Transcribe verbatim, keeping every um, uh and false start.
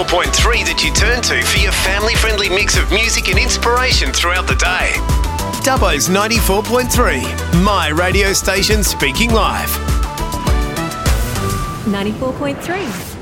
point three that you turn to for your family-friendly mix of music and inspiration throughout the day. Dubbo's ninety-four point three, my radio station speaking live. ninety-four point three.